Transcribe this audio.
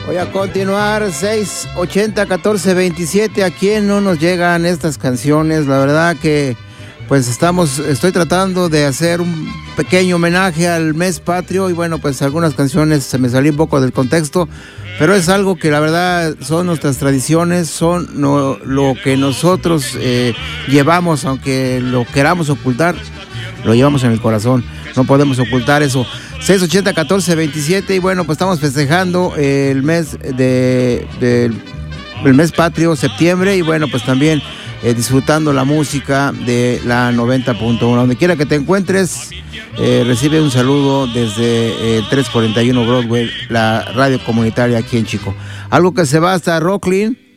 Voy a continuar, 680-1427. ¿A quién no nos llegan estas canciones? La verdad que pues estoy tratando de hacer un pequeño homenaje al mes patrio y bueno, pues algunas canciones se me salió un poco del contexto, pero es algo que la verdad son nuestras tradiciones, son lo que nosotros llevamos, aunque lo queramos ocultar, lo llevamos en el corazón, no podemos ocultar eso. 680-1427 y bueno, pues estamos festejando el mes el mes patrio, septiembre, y bueno, pues también disfrutando la música de la 90.1. Donde quiera que te encuentres, recibe un saludo desde el 341 Broadway, la radio comunitaria aquí en Chico. Algo que se va hasta Rocklin,